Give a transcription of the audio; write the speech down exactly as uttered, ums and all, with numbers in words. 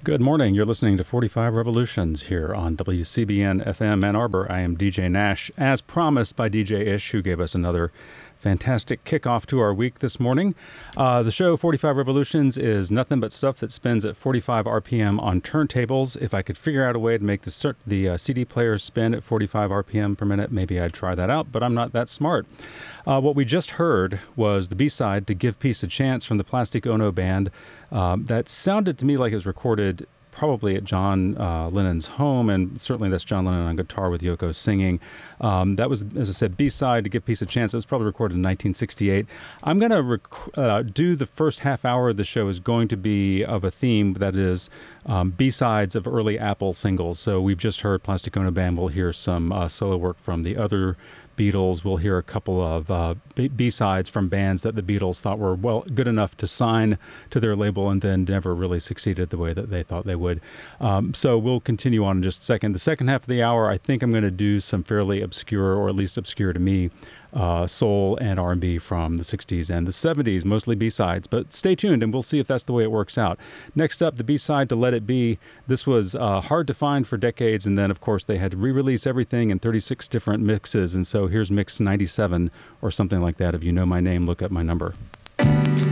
Good morning. You're listening to forty-five Revolutions here on W C B N F M Ann Arbor. I am D J Nash, as promised by D J Ish, who gave us another fantastic kickoff to our week this morning. Uh, the show forty-five Revolutions is nothing but stuff that spins at forty-five R P M on turntables. If I could figure out a way to make the, cert- the uh, C D player spin at forty-five R P M per minute, maybe I'd try that out, but I'm not that smart. Uh, what we just heard was the B-side to Give Peace a Chance from the Plastic Ono Band. Um, that sounded to me like it was recorded probably at John uh, Lennon's home, and certainly that's John Lennon on guitar with Yoko singing. Um, that was, as I said, B-side to Give Peace a Chance. It was probably recorded in nineteen sixty-eight. I'm going to rec- uh, do the first half hour of the show is going to be of a theme that is um, B-sides of early Apple singles. So we've just heard Plastic Ono Band. We'll hear some uh, solo work from the other Beatles. We'll hear a couple of uh, B-sides from bands that the Beatles thought were well good enough to sign to their label and then never really succeeded the way that they thought they would. Um, so we'll continue on in just a second. The second half of the hour, I think I'm going to do some fairly obscure, or at least obscure to me, uh, soul and R and B from the sixties and the seventies, mostly B-sides. But stay tuned and we'll see if that's the way it works out. Next up, the B-side to Let It Be. This was uh, hard to find for decades, and then, of course, they had to re-release everything in thirty-six different mixes. And so here's mix ninety-seven or something like that. If you know my name, look up my number.